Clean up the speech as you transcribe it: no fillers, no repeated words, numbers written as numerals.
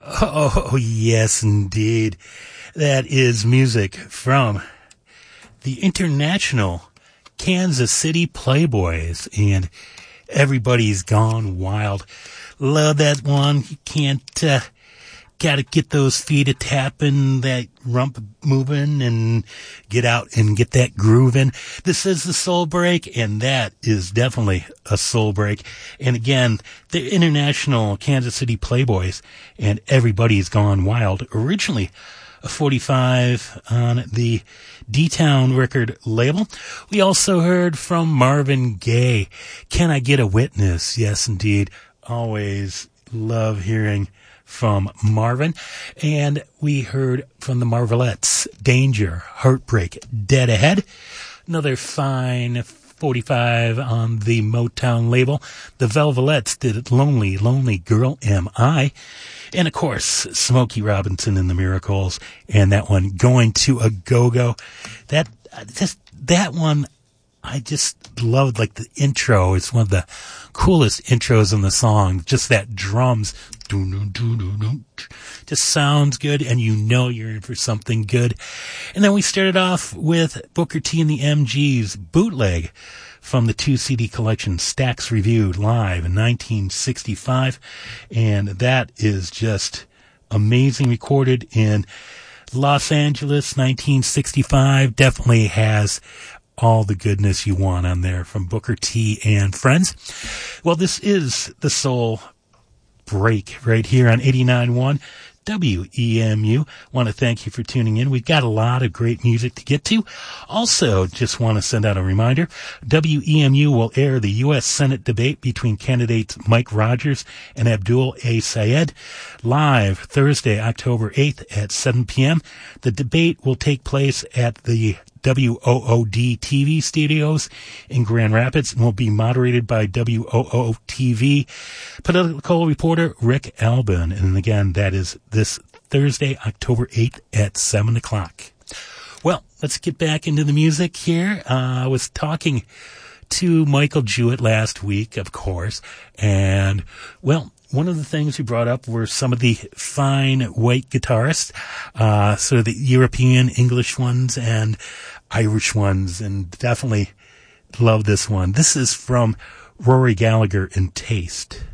Oh, yes, indeed. That is music from the International Kansas City Playboys, and Everybody's Gone Wild. Love that one. You can't, gotta get those feet a tapping, that rump moving, and get out and get that grooving. This is the Soul Break, and that is definitely a soul break. And again, the International Kansas City Playboys and Everybody's Gone Wild, originally a 45 on the D-Town record label. We also heard from Marvin Gaye, Can I Get a Witness? Yes, indeed. Always love hearing from Marvin. And we heard from the Marvelettes, Danger, Heartbreak, Dead Ahead. Another fine 45 on the Motown label. The Velvelettes did Lonely, Lonely Girl Am I. And of course, Smokey Robinson and the Miracles, and that one, Going to a Go-Go. That one, I just loved, like, the intro. It's one of the coolest intros in the song. Just that drums, just sounds good, and you know you're in for something good. And then we started off with Booker T and the MGs, Bootleg, from the 2-CD collection Stax Reviewed live in 1965. And that is just amazing, recorded in Los Angeles, 1965. Definitely has all the goodness you want on there from Booker T and friends. Well, this is the Soul Break right here on 89.1 WEMU. Want to thank you for tuning in. We've got a lot of great music to get to. Also, just want to send out a reminder, WEMU will air the U.S. Senate debate between candidates Mike Rogers and Abdul A. Sayed live Thursday, October 8th at 7 p.m. The debate will take place at the WOOD TV studios in Grand Rapids and will be moderated by WOO TV political reporter Rick Albin. And again, that is this Thursday, October 8th at 7 o'clock. Well, let's get back into the music here. I was talking to Michael Jewett last week, of course, and, well, one of the things we brought up were some of the fine white guitarists, sort of the European English ones and Irish ones, and definitely love this one. This is from Rory Gallagher and Taste.